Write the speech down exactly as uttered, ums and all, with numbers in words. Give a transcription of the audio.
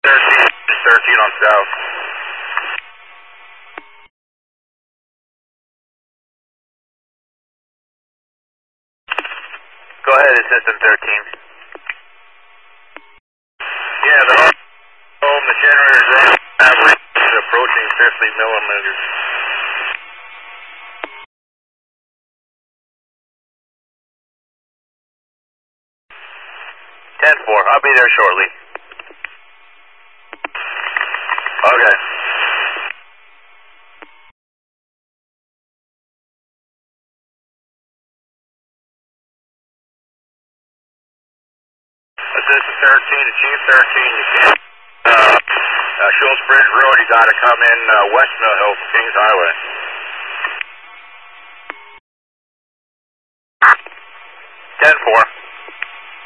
thirteen, thirteen on south. Go ahead, Assistant thirteen. Yeah, the home, the generator is running average, approaching fifty millimeters. ten four, I'll be there shortly. Okay. Assistant thirteen to Chief thirteen, you can't, uh, uh, Schultz Bridge Road, you gotta come in, uh, West Mill Hill from Kings Highway. ten four.